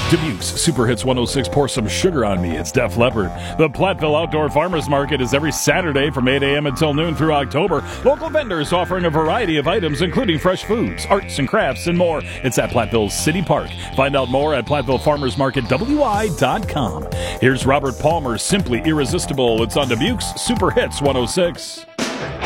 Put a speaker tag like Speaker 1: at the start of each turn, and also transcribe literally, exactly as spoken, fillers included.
Speaker 1: Dubuque's Super Hits one oh six, Pour Some Sugar on Me. It's Def Leppard. The Platteville Outdoor Farmers Market is every Saturday from eight a.m. until noon through October. Local vendors offering a variety of items, including fresh foods, arts and crafts, and more. It's at Platteville City Park. Find out more at Platteville Farmers Market W I dot com. Here's Robert Palmer, Simply Irresistible. It's on Dubuque's Super Hits one oh six.